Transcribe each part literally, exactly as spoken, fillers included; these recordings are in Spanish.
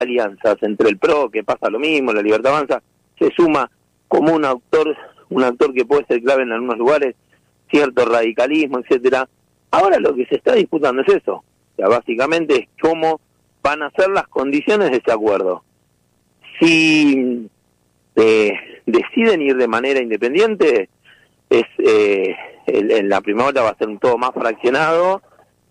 alianzas entre el P R O, que pasa lo mismo, la Libertad Avanza, se suma como un actor, un actor que puede ser clave en algunos lugares, cierto radicalismo, etcétera. Ahora lo que se está disputando es eso, o sea, básicamente es cómo van a ser las condiciones de ese acuerdo. Si eh, deciden ir de manera independiente, es eh, el, en la primera vuelta va a ser un todo más fraccionado,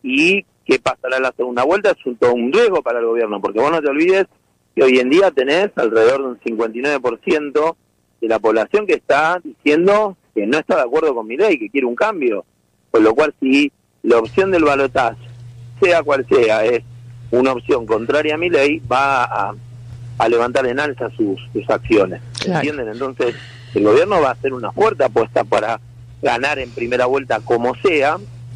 y qué pasará en la segunda vuelta es un, todo un riesgo para el gobierno, porque vos no te olvides que hoy en día tenés alrededor de un cincuenta y nueve por ciento de la población que está diciendo que no está de acuerdo con Milei, que quiere un cambio, con lo cual si la opción del balotaje, sea cual sea, es una opción contraria a Milei, va a, a levantar en alza sus, sus acciones. Claro. ¿Entienden? Entonces, el gobierno va a hacer una fuerte apuesta para ganar en primera vuelta como sea,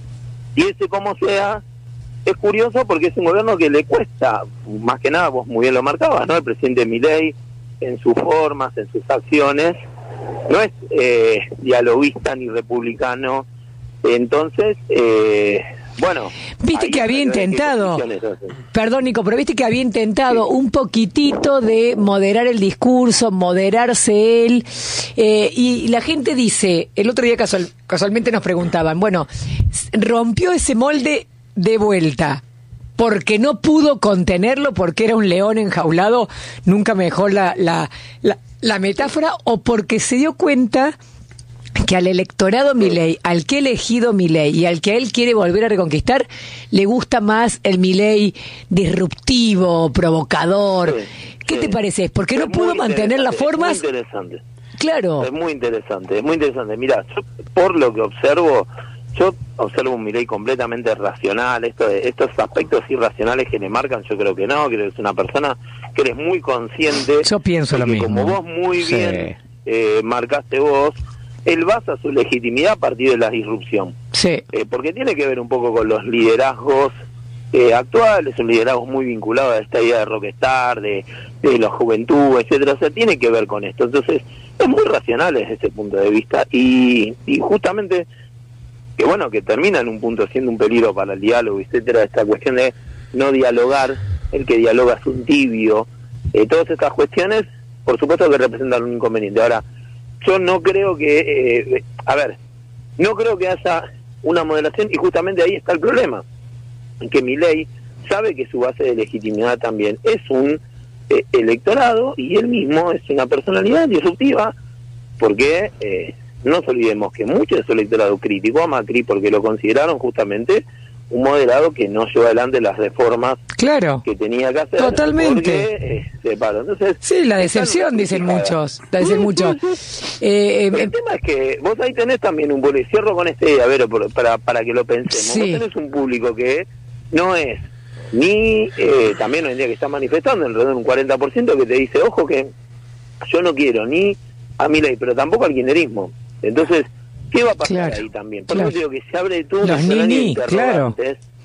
y ese como sea es curioso porque es un gobierno que le cuesta, más que nada, vos muy bien lo marcabas, ¿no? El presidente Milei, en sus formas, en sus acciones, no es eh, dialoguista ni republicano, entonces, eh, bueno... Viste que había intentado, perdón Nico, pero viste que había intentado sí. un poquitito de moderar el discurso, moderarse él, eh, y la gente dice, el otro día casual, casualmente nos preguntaban, bueno, rompió ese molde de vuelta, porque no pudo contenerlo, porque era un león enjaulado, nunca me dejó la, la, la, la metáfora, o porque se dio cuenta que al electorado Milei, al que ha elegido Milei y al que él quiere volver a reconquistar, le gusta más el Milei disruptivo, provocador. Sí, ¿Qué sí. te parece? Porque no pudo mantener las formas. Es muy interesante. Claro. Es muy interesante, es muy interesante. Mira, yo por lo que observo, yo observo un Milei completamente racional. Esto de, estos aspectos irracionales que le marcan, yo creo que no, creo que es una persona que eres muy consciente. Yo pienso lo mismo. Como vos muy sí. bien eh, marcaste vos, él basa su legitimidad a partir de la disrupción. Sí. Eh, porque tiene que ver un poco con los liderazgos eh, actuales, un liderazgo muy vinculado a esta idea de rockstar, de, de la juventud, etcétera. O sea, tiene que ver con esto. Entonces, es muy racional desde ese punto de vista. Y, y justamente, que bueno, que termina en un punto siendo un peligro para el diálogo, etcétera, esta cuestión de no dialogar, el que dialoga es un tibio. Eh, todas estas cuestiones, por supuesto que representan un inconveniente. Ahora, yo no creo que, eh, a ver, no creo que haya una moderación, y justamente ahí está el problema, que Milei sabe que su base de legitimidad también es un eh, electorado, y él mismo es una personalidad disruptiva, porque eh, no nos olvidemos que mucho de su electorado criticó a Macri porque lo consideraron justamente un moderado que no llevó adelante las reformas claro. que tenía que hacer. Totalmente. Porque, eh, se paró. Entonces, sí, la decepción, dicen muchos. La dicen muchos. Eh, el eh, tema es que vos ahí tenés también un público, cierro con este idea, a ver, para, para que lo pensemos. Sí. Vos tenés un público que no es ni, eh, también hoy en día que está manifestando, alrededor de un cuarenta por ciento que te dice, ojo que yo no quiero ni a Milei, pero tampoco al kirchnerismo. Entonces, ¿qué va a pasar claro, ahí también? Por eso claro. digo que se abre todo los ninis, claro.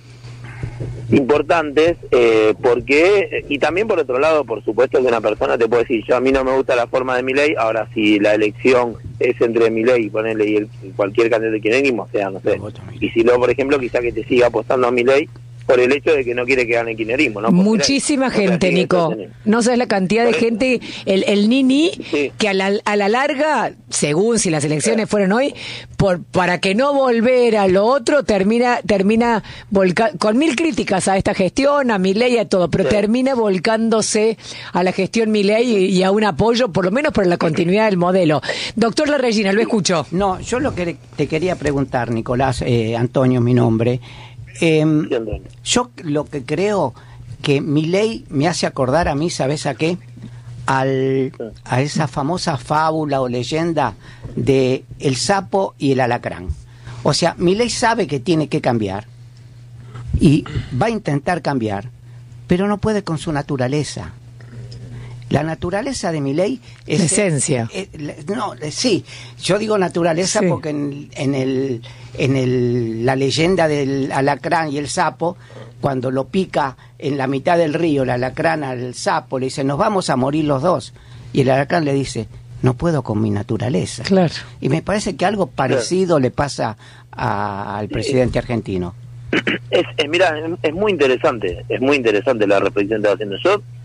importantes, eh, porque, y también por otro lado, por supuesto que una persona te puede decir, yo a mí no me gusta la forma de Milei, ahora si la elección es entre Milei y ponerle y el, cualquier candidato de kirchnerismo, o sea, no sé, y si luego, por ejemplo, quizá que te siga apostando a Milei por el hecho de que no quiere que gane el kirchnerismo, ¿no? Muchísima Milei. gente, o sea, Nico. No sabes la cantidad de gente, el, el nini, sí. que a la, a la larga, según si las elecciones sí. fueron hoy, por para que no volver a lo otro, termina termina volca- con mil críticas a esta gestión, a Milei, a todo, pero sí. termina volcándose a la gestión Milei y, y a un apoyo, por lo menos por la continuidad del modelo. Doctor Larrañina, lo escucho. No, yo lo que te quería preguntar, Nicolás, eh, Antonio, mi nombre... Eh, yo lo que creo que Milei me hace acordar a mí, ¿sabes a qué? Al, a esa famosa fábula o leyenda de el sapo y el alacrán. O sea, Milei sabe que tiene que cambiar y va a intentar cambiar, pero no puede con su naturaleza. La naturaleza de Milei es... La esencia. Eh, eh, no, eh, sí, yo digo naturaleza sí. porque en, en, el, en el, la leyenda del alacrán y el sapo, cuando lo pica en la mitad del río, el alacrán al sapo, le dice, nos vamos a morir los dos. Y el alacrán le dice, no puedo con mi naturaleza. Claro. Y me parece que algo parecido claro. le pasa a, al presidente argentino. Es, es, mira, es, es muy interesante, es muy interesante la reflexión que está haciendo yo.